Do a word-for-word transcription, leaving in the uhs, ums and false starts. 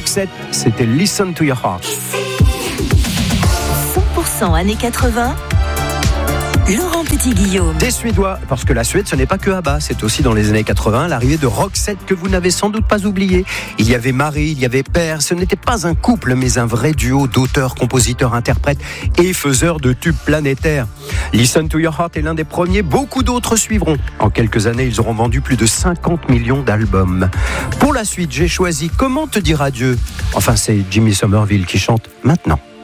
Roxette, c'était Listen to Your Heart. cent pour cent années quatre-vingts. Laurent Petit-Guillaume. Des Suédois, parce que la Suède, ce n'est pas que ABBA, c'est aussi dans les années quatre-vingts, l'arrivée de Roxette que vous n'avez sans doute pas oublié. Il y avait Marie, il y avait Per, ce n'était pas un couple, mais un vrai duo d'auteurs, compositeurs, interprètes et faiseurs de tubes planétaires. Listen to Your Heart est l'un des premiers, beaucoup d'autres suivront. En quelques années, ils auront vendu plus de cinquante millions d'albums. Pour la suite, j'ai choisi Comment te dire adieu. Enfin, c'est Jimmy Somerville qui chante maintenant.